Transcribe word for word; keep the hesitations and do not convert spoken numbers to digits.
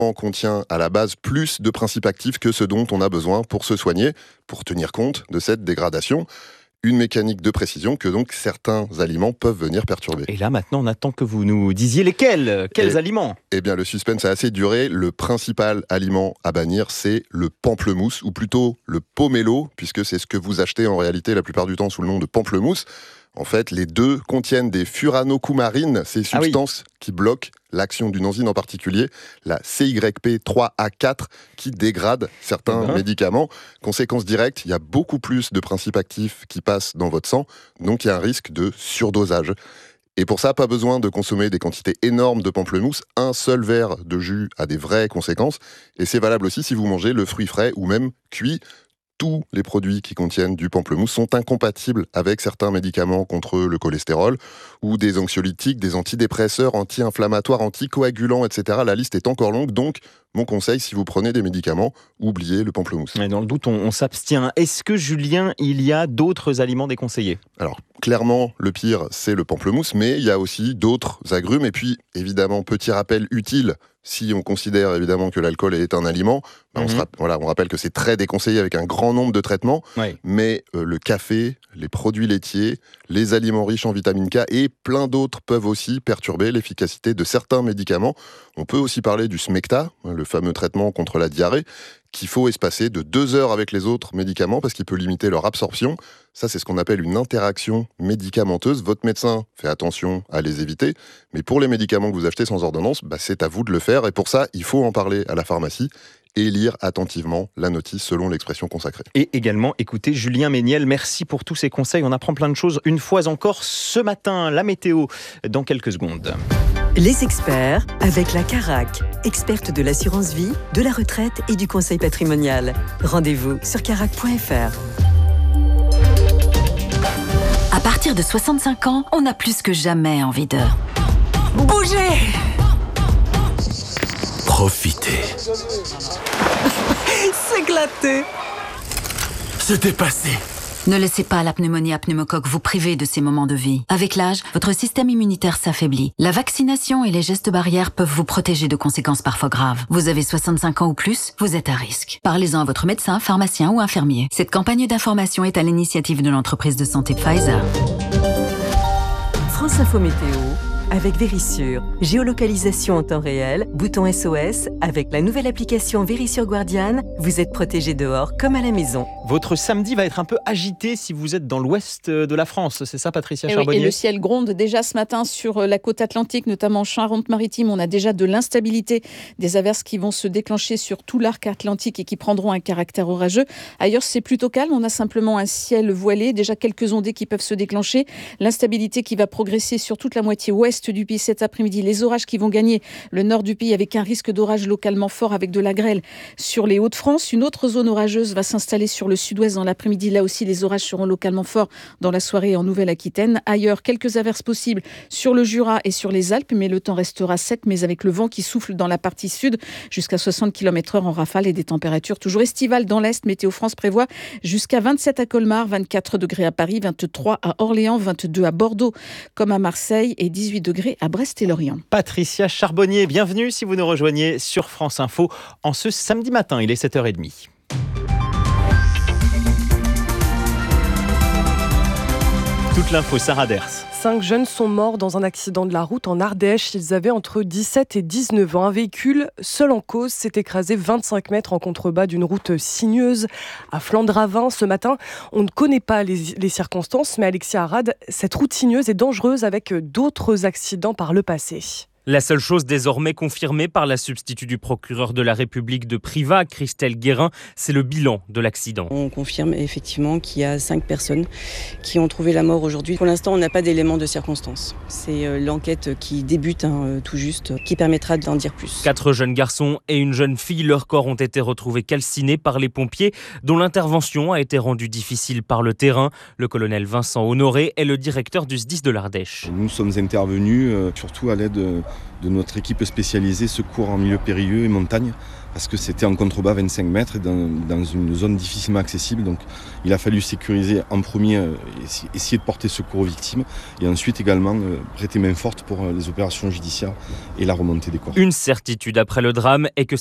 contient à la base plus de principes actifs que ce dont on a besoin pour se soigner, pour tenir compte de cette dégradation. Une mécanique de précision que donc certains aliments peuvent venir perturber. Et là maintenant on attend que vous nous disiez lesquels, quels Et, aliments. Eh bien le suspense a assez duré. Le principal aliment à bannir, c'est le pamplemousse, ou plutôt le pomelo, puisque c'est ce que vous achetez en réalité la plupart du temps sous le nom de pamplemousse. En fait, les deux contiennent des furanocoumarines, ces substances ah oui. qui bloquent l'action d'une enzyme en particulier, la C Y P trois A quatre, qui dégrade certains mmh. médicaments. Conséquence directe, il y a beaucoup plus de principes actifs qui passent dans votre sang, donc il y a un risque de surdosage. Et pour ça, pas besoin de consommer des quantités énormes de pamplemousse. Un seul verre de jus a des vraies conséquences. Et c'est valable aussi si vous mangez le fruit frais ou même cuit. Tous les produits qui contiennent du pamplemousse sont incompatibles avec certains médicaments contre le cholestérol ou des anxiolytiques, des antidépresseurs, anti-inflammatoires, anticoagulants, et cetera. La liste est encore longue, donc mon conseil, si vous prenez des médicaments, oubliez le pamplemousse. Mais dans le doute, on, on s'abstient. Est-ce que, Julien, il y a d'autres aliments déconseillés ? Alors, clairement, le pire, c'est le pamplemousse, mais il y a aussi d'autres agrumes. Et puis, évidemment, petit rappel utile, si on considère évidemment que l'alcool est un aliment, ben on, mmh. se rapp- voilà, on rappelle que c'est très déconseillé avec un grand nombre de traitements, oui. mais euh, le café, les produits laitiers, les aliments riches en vitamine K et plein d'autres peuvent aussi perturber l'efficacité de certains médicaments. On peut aussi parler du Smecta, le fameux traitement contre la diarrhée, qu'il faut espacer de deux heures avec les autres médicaments parce qu'il peut limiter leur absorption. Ça, c'est ce qu'on appelle une interaction médicamenteuse. Votre médecin fait attention à les éviter, mais pour les médicaments que vous achetez sans ordonnance, bah, c'est à vous de le faire. Et pour ça, il faut en parler à la pharmacie et lire attentivement la notice selon l'expression consacrée. Et également, écoutez Julien Méniel, merci pour tous ces conseils. On apprend plein de choses une fois encore ce matin. La météo, dans quelques secondes. Les experts avec la Carac, experte de l'assurance vie, de la retraite et du conseil patrimonial. Rendez-vous sur carac point f r. À partir de soixante-cinq ans, on a plus que jamais envie de bouger. Profitez. S'éclater. Se dépasser. Ne laissez pas la pneumonie à pneumocoque vous priver de ces moments de vie. Avec l'âge, votre système immunitaire s'affaiblit. La vaccination et les gestes barrières peuvent vous protéger de conséquences parfois graves. Vous avez soixante-cinq ans ou plus, vous êtes à risque. Parlez-en à votre médecin, pharmacien ou infirmier. Cette campagne d'information est à l'initiative de l'entreprise de santé Pfizer. France Info Météo avec Vérissure. Géolocalisation en temps réel, bouton S O S. Avec la nouvelle application Vérissure Guardian, vous êtes protégé dehors comme à la maison. Votre samedi va être un peu agité si vous êtes dans l'ouest de la France. C'est ça, Patricia et Charbonnier ? oui, Et le ciel gronde déjà ce matin sur la côte atlantique, notamment en Charente-Maritime. On a déjà de l'instabilité, des averses qui vont se déclencher sur tout l'arc atlantique et qui prendront un caractère orageux. Ailleurs, c'est plutôt calme. On a simplement un ciel voilé, déjà quelques ondées qui peuvent se déclencher. L'instabilité qui va progresser sur toute la moitié ouest du pays cet après-midi. Les orages qui vont gagner le nord du pays avec un risque d'orage localement fort avec de la grêle sur les Hauts-de-France. Une autre zone orageuse va s'installer sur le sud-ouest dans l'après-midi. Là aussi, les orages seront localement forts dans la soirée en Nouvelle-Aquitaine. Ailleurs, quelques averses possibles sur le Jura et sur les Alpes, mais le temps restera sec, mais avec le vent qui souffle dans la partie sud jusqu'à soixante kilomètres heure en rafale et des températures toujours estivales dans l'Est. Météo France prévoit jusqu'à vingt-sept à Colmar, vingt-quatre degrés à Paris, vingt-trois à Orléans, vingt-deux à Bordeaux comme à Marseille et dix-huit degrés à Brest et Lorient. Patricia Charbonnier, bienvenue si vous nous rejoignez sur France Info en ce samedi matin, il est sept heures trente. Toute l'info, Sarah Ders. Cinq jeunes sont morts dans un accident de la route en Ardèche. Ils avaient entre dix-sept et dix-neuf ans. Un véhicule seul en cause s'est écrasé vingt-cinq mètres en contrebas d'une route sinueuse à Flandravin. Ce matin, on ne connaît pas les, les circonstances, mais Alexia Arad, cette route sinueuse est dangereuse avec d'autres accidents par le passé. La seule chose désormais confirmée par la substitut du procureur de la République de Privas, Christelle Guérin, c'est le bilan de l'accident. On confirme effectivement qu'il y a cinq personnes qui ont trouvé la mort aujourd'hui. Pour l'instant, on n'a pas d'éléments de circonstance. C'est l'enquête qui débute hein, tout juste, qui permettra d'en dire plus. Quatre jeunes garçons et une jeune fille, leurs corps ont été retrouvés calcinés par les pompiers, dont l'intervention a été rendue difficile par le terrain. Le colonel Vincent Honoré est le directeur du S D I S de l'Ardèche. Nous sommes intervenus euh, surtout à l'aide de de notre équipe spécialisée secours en milieu périlleux et montagne parce que c'était en contrebas vingt-cinq mètres dans, dans une zone difficilement accessible. Donc il a fallu sécuriser en premier, euh, essayer de porter secours aux victimes et ensuite également euh, prêter main forte pour euh, les opérations judiciaires et la remontée des corps. Une certitude après le drame est que